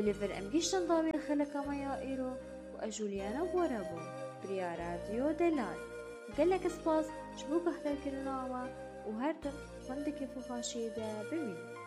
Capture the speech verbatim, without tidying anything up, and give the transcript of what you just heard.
وليفر ام گیشتن داوی خلقا مایا ایرو و اجولیانا بورا بو بریا رادیو دلال گلک سپاس جبو بحثر کرناوا و هر تر خندك فخاشي دا بمين